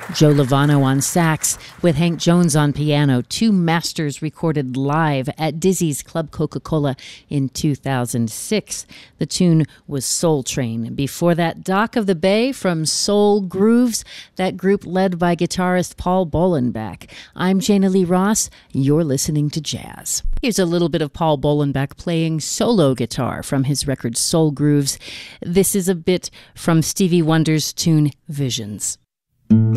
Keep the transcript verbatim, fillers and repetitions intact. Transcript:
Joe Lovano on sax with Hank Jones on piano, two masters recorded live at Dizzy's Club Coca-Cola in two thousand six. The tune was Soul Train. Before that, Dock of the Bay from Soul Grooves, that group led by guitarist Paul Bolenbach. I'm Jana Lee Ross. You're listening to Jazz. Here's a little bit of Paul Bolenbach playing solo guitar from his record Soul Grooves. This is a bit from Stevie Wonder's tune Visions.